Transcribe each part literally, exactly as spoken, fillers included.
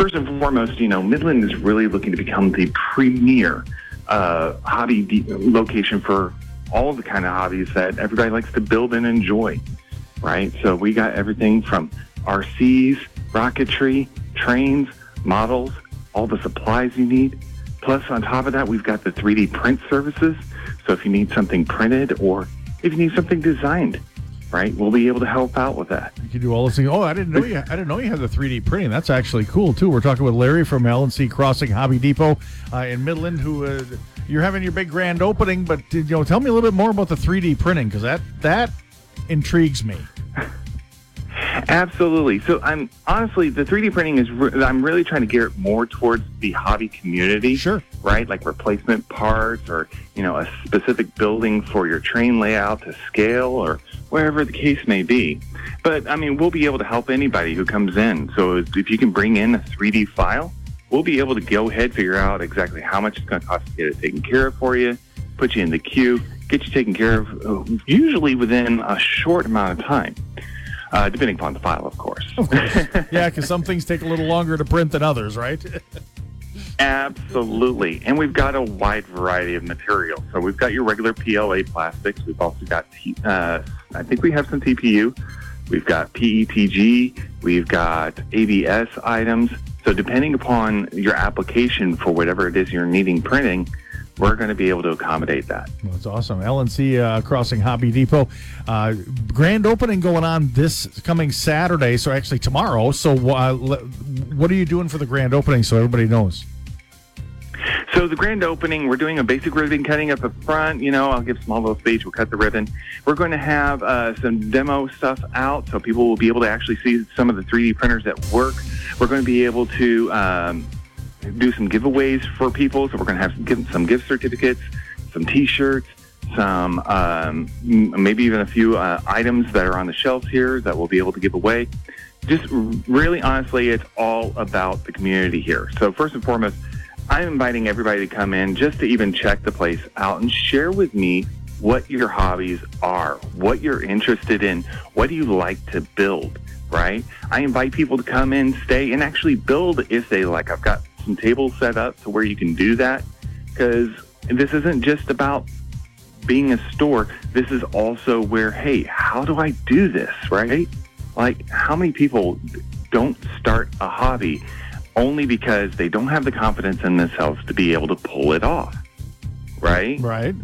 first and foremost, you know, Midland is really looking to become the premier uh, hobby de- location for all the kind of hobbies that everybody likes to build and enjoy, right? So we got everything from R Cs, rocketry, trains, models, all the supplies you need. Plus, on top of that, we've got the three D print services. So if you need something printed or if you need something designed, right, we'll be able to help out with that. You can do all those things. Oh, I didn't know you. I didn't know you had the three D printing. That's actually cool too. We're talking with Larry from L and C Crossing Hobby Depot uh, in Midland. Who uh, you're having your big grand opening, but you know, tell me a little bit more about the three D printing because that that intrigues me. Absolutely. So I'm honestly, the three D printing is, re- I'm really trying to gear it more towards the hobby community. Sure. Right? Like replacement parts or, you know, a specific building for your train layout to scale or wherever the case may be. But I mean, we'll be able to help anybody who comes in. So if you can bring in a three D file, we'll be able to go ahead, figure out exactly how much it's going to cost to get it taken care of for you, put you in the queue, get you taken care of, uh, usually within a short amount of time. Uh, depending upon the file, of course. Of course. Yeah, because some things take a little longer to print than others, right? Absolutely. And we've got a wide variety of materials. So we've got your regular P L A plastics. We've also got, uh, I think we have some T P U. We've got P E T G. We've got A B S items. So depending upon your application for whatever it is you're needing printing, we're going to be able to accommodate that. Well, that's awesome. L and C uh, Crossing Hobby Depot. Uh, grand opening going on this coming Saturday, so actually tomorrow. So uh, what are you doing for the grand opening so everybody knows? So the grand opening, we're doing a basic ribbon cutting up at front. You know, I'll give small little speech. We'll cut the ribbon. We're going to have uh, some demo stuff out so people will be able to actually see some of the three D printers at work. We're going to be able to um, do some giveaways for people. So we're going to have some, some gift certificates, some T-shirts, some um, maybe even a few uh, items that are on the shelves here that we'll be able to give away. Just really honestly, it's all about the community here. So first and foremost, I'm inviting everybody to come in just to even check the place out and share with me what your hobbies are, what you're interested in, what do you like to build, right? I invite people to come in, stay, and actually build if they like. I've got some tables set up to where you can do that because this isn't just about being a store. This is also where, hey, how do I do this, right? Like, how many people don't start a hobby only because they don't have the confidence in themselves to be able to pull it off, right? Right.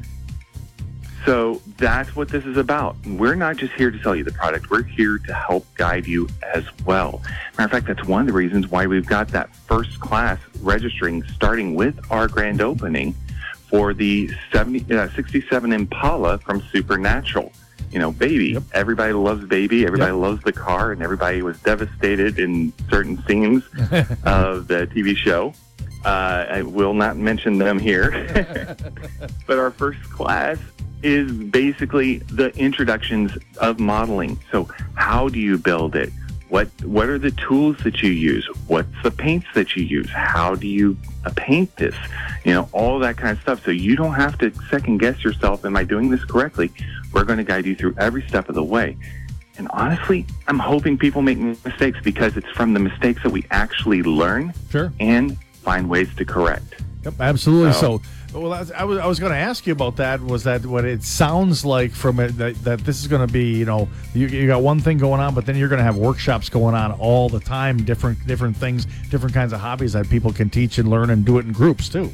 So that's what this is about. We're not just here to sell you the product. We're here to help guide you as well. Matter of fact, that's one of the reasons why we've got that first class registering starting with our grand opening for the seventy, uh, sixty-seven Impala from Supernatural. You know, Baby. Yep. Everybody loves Baby. Everybody yep. loves the car, and everybody was devastated in certain scenes of the T V show. Uh, I will not mention them here. But our first class is basically the introductions of modeling. So how do you build it? What What are the tools that you use? What's the paints that you use? How do you uh, paint this? You know, all that kind of stuff. So you don't have to second guess yourself. Am I doing this correctly? We're going to guide you through every step of the way. And honestly, I'm hoping people make mistakes because it's from the mistakes that we actually learn sure. and find ways to correct. Yep, absolutely. So, so well, I was I was going to ask you about that. Was that what it sounds like from it that, that this is going to be? You know, you, you got one thing going on, but then you're going to have workshops going on all the time, different different things, different kinds of hobbies that people can teach and learn and do it in groups too.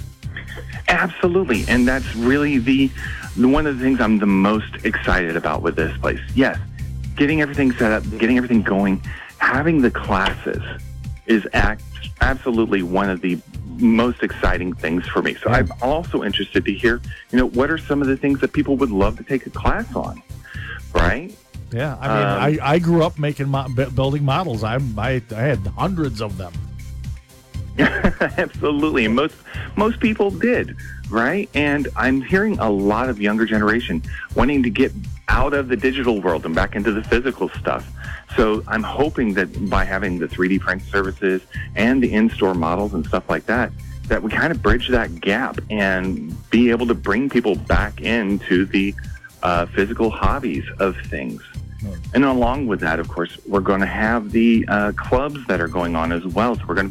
Absolutely, and that's really the one of the things I'm the most excited about with this place. Yes, getting everything set up, getting everything going, having the classes is act, absolutely one of the most exciting things for me. So yeah. I'm also interested to hear, you know, what are some of the things that people would love to take a class on, right? Yeah, I mean, um, I, I grew up making mo- building models. I, I I had hundreds of them. Absolutely, and most most people did, right? And I'm hearing a lot of younger generation wanting to get out of the digital world and back into the physical stuff. So I'm hoping that by having the three D print services and the in-store models and stuff like that, that we kind of bridge that gap and be able to bring people back into the uh, physical hobbies of things. And along with that, of course, we're going to have the uh, clubs that are going on as well. So we're going to